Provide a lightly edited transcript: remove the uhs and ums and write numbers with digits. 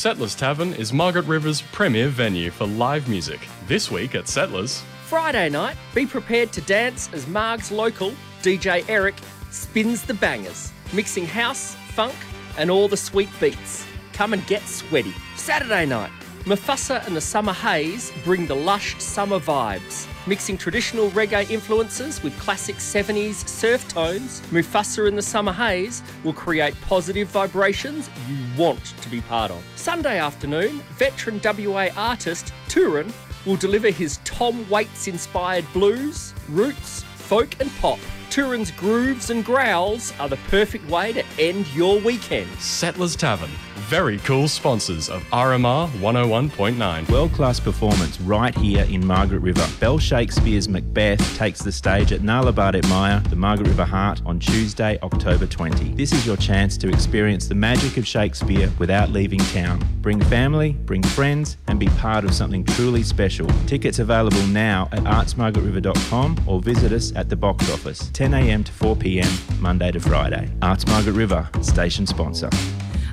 Settlers Tavern is Margaret River's premier venue for live music. This week at Settlers. Friday night, be prepared to dance as Marg's local, DJ Eric, spins the bangers, mixing house, funk and all the sweet beats. Come and get sweaty. Saturday night, Mufasa and the Summer Haze bring the lush summer vibes. Mixing traditional reggae influences with classic 70s surf tones, Mufasa and the Summer Haze will create positive vibrations you want to be part of. Sunday afternoon, veteran WA artist Turin will deliver his Tom Waits-inspired blues, roots, folk and pop. Turin's grooves and growls are the perfect way to end your weekend. Settlers Tavern, very cool sponsors of RMR 101.9. World-class performance right here in Margaret River. Bell Shakespeare's Macbeth takes the stage at Nala Bardet Maya, the Margaret River Heart, on Tuesday, October 20. This is your chance to experience the magic of Shakespeare without leaving town. Bring family, bring friends, and be part of something truly special. Tickets available now at artsmargaretriver.com or visit us at the box office, 10 a.m. to 4 p.m, Monday to Friday. Arts Margaret River, station sponsor.